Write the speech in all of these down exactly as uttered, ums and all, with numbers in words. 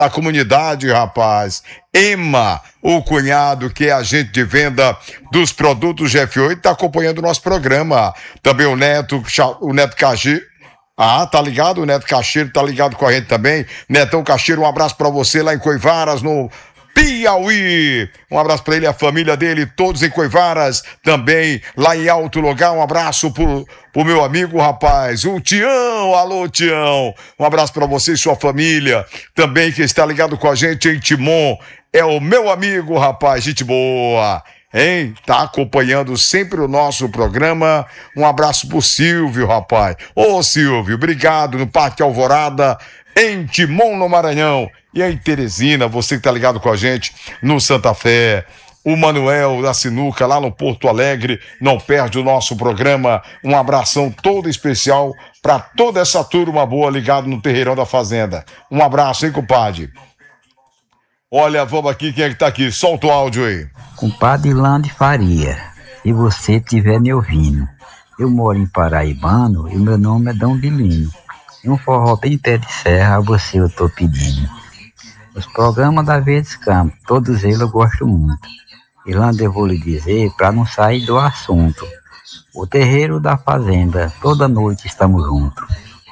a comunidade, rapaz. Ema, o cunhado que é agente de venda dos produtos G F oito, está acompanhando o nosso programa. Também o Neto, o Neto Caxi. Ah, tá ligado? O Neto Caxeiro tá ligado com a gente também. Netão Caxeiro, um abraço pra você lá em Coivaras, no Piauí. Um abraço pra ele, a família dele, todos em Coivaras, também lá em Alto Lugar. Um abraço pro, pro meu amigo, rapaz, o Tião. Alô, Tião. Um abraço pra você e sua família, também que está ligado com a gente em Timon. É o meu amigo, rapaz, gente boa. Hein? Tá acompanhando sempre o nosso programa. Um abraço pro Silvio, rapaz. Ô, Silvio, obrigado no Parque Alvorada, em Timon, no Maranhão. E aí, Teresina, você que tá ligado com a gente no Santa Fé. O Manuel da Sinuca, lá no Porto Alegre, não perde o nosso programa. Um abração todo especial pra toda essa turma boa ligada no Terreirão da Fazenda. Um abraço, hein, compadre? Olha, vamos aqui, quem é que tá aqui? Solta o áudio aí. Compadre Lande Faria, se você estiver me ouvindo, eu moro em Paraibano e meu nome é Dom Bilino. E um forró bem pé de serra a você eu tô pedindo. Os programas da Verdes Campos, todos eles eu gosto muito. E Lande, eu vou lhe dizer, pra não sair do assunto, o terreiro da fazenda, toda noite estamos juntos.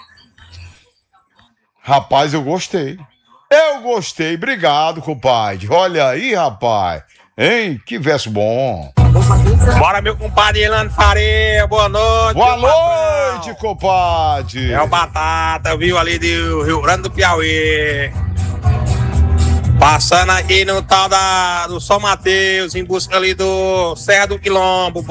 Rapaz, eu gostei. Eu gostei, obrigado, compadre. Olha aí, rapaz. Hein? Que verso bom. Bora, meu compadre Elano Faria, boa noite. Boa noite, compadre. É o Batata, viu, ali do Rio Grande do Piauí. Passando aqui no tal da, do São Mateus, em busca ali do Serra do Quilombo.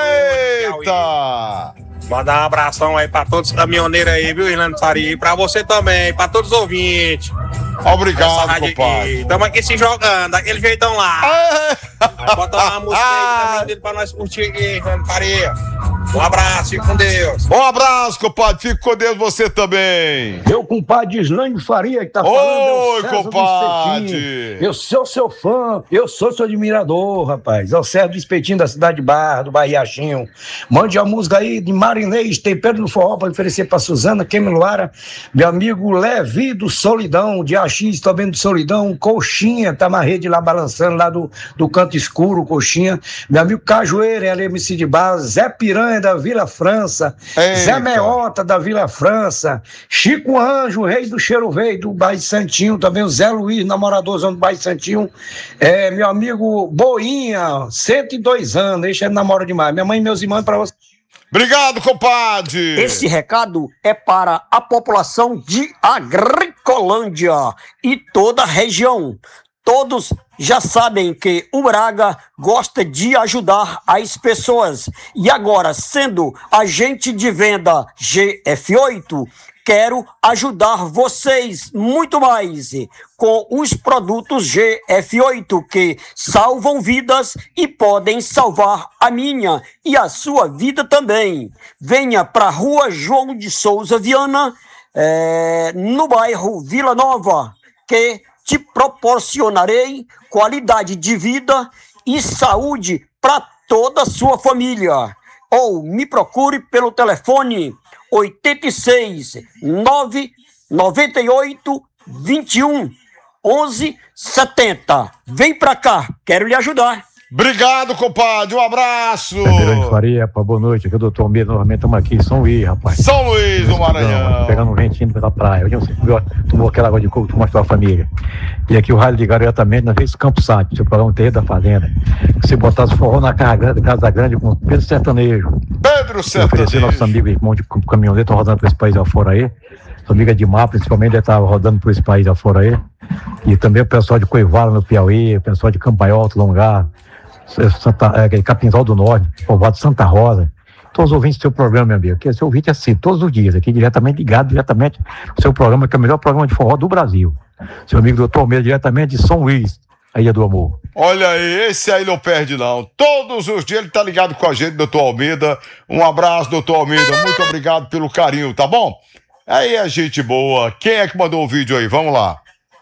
Eita! Mandar um abração aí pra todos os caminhoneiros aí, viu, Irlando Faria? E pra você também, pra todos os ouvintes. Obrigado, compadre. Estamos aqui se jogando, daquele jeitão lá. Vai botar uma música aí também pra nós curtir aqui, Irlando Faria. Um abraço, fique com Deus. Um abraço, compadre, fique com Deus você também. Meu compadre Islândio Faria que tá falando. Oi, compadre. Eu sou seu fã, eu sou seu admirador, rapaz. É o César do Espetinho da cidade de Barra, do Bahiachinho. Mande a música aí de Marinês, Tempero no Forró, para oferecer pra Suzana, Kemi Luara, meu amigo Levi do Solidão, de Axis, tô vendo do Solidão, Coxinha, tá na rede lá balançando, lá do, do Canto Escuro, Coxinha. Meu amigo Cajueira, L M C de base, Zé Piranha da Vila França, Eita. Zé Meota da Vila França, Chico Anjo, rei do Cheiro Verde, do Bairro Santinho, também o Zé Luiz, namoradorzão do Bairro Santinho, é, meu amigo Boinha, cento e dois anos, deixa ele namora demais, minha mãe e meus irmãos para você. Obrigado, compadre! Esse recado é para a população de Agricolândia e toda a região. Todos já sabem que o Braga gosta de ajudar as pessoas. E agora, sendo agente de venda G F oito, quero ajudar vocês muito mais com os produtos G F oito que salvam vidas e podem salvar a minha e a sua vida também. Venha para a Rua João de Souza Viana, é, no bairro Vila Nova, que te proporcionarei qualidade de vida e saúde para toda a sua família. Ou me procure pelo telefone oitenta e seis, nove noventa e oito, vinte e um, onze setenta. Vem pra cá, quero lhe ajudar. Obrigado, compadre, um abraço. Grande Faria, pá, boa noite, aqui é o doutor Almeida, novamente estamos aqui em São Luís, rapaz. São Luís, no Maranhão. Pegando um ventinho pela praia, hoje você tomou aquela água de coco, tu mostrou a família. E aqui o rádio ligaram diretamente na vez do Campo Santo, seu programa Terreiro da Fazenda. Você botasse forró na Casa Grande, Casa Grande com Pedro Sertanejo. Pedro Sertanejo. Oferecer nosso amigo, irmão de caminhoneiro, estão rodando por esse país afora aí. Sua amiga de mar, principalmente, ele estava rodando por esse país afora aí. E também o pessoal de Coivala, no Piauí, o pessoal de Campanhol, Longar, Santa, é, Capinzal do Norte, povoado Santa Rosa, todos os ouvintes do seu programa, meu amigo, que seu ouvinte é assim, todos os dias, aqui diretamente ligado, diretamente ao seu programa, que é o melhor programa de forró do Brasil. Seu amigo doutor Almeida, diretamente de São Luís, a Ilha do Amor. Olha aí, esse aí não perde não, todos os dias ele tá ligado com a gente, doutor Almeida. Um abraço, doutor Almeida, muito obrigado pelo carinho, tá bom? Aí é gente boa. Quem é que mandou o vídeo aí? Vamos lá.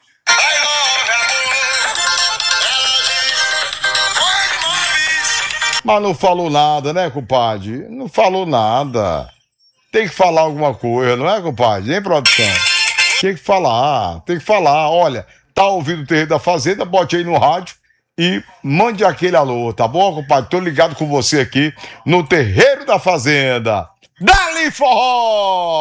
Mas não falou nada, né, compadre? Não falou nada. Tem que falar alguma coisa, não é, compadre? Hein, produção? Tem que falar, tem que falar. Olha, tá ouvindo o Terreiro da Fazenda, bote aí no rádio e mande aquele alô, tá bom, compadre? Tô ligado com você aqui no Terreiro da Fazenda. Dali Forró!